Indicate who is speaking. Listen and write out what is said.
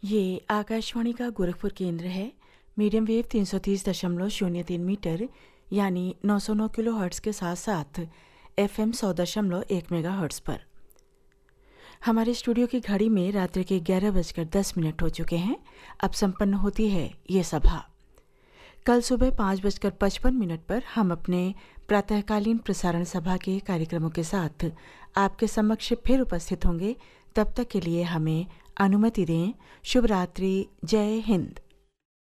Speaker 1: ये आकाशवाणी का गोरखपुर केंद्र है। मीडियम वेव 330.03 मीटर यानी 909 किलो हर्ट्स के साथ साथ FM 100.1 मेगा हर्ट्स पर। हमारे स्टूडियो की घड़ी में रात्रि के 11:10 हो चुके हैं। अब संपन्न होती है ये सभा। कल सुबह 5:55 पर हम अपने प्रातःकालीन प्रसारण सभा के कार्यक्रमों के साथ आपके समक्ष फिर उपस्थित होंगे। तब तक के लिए हमें अनुमति दें। शुभ रात्रि। जय हिंद।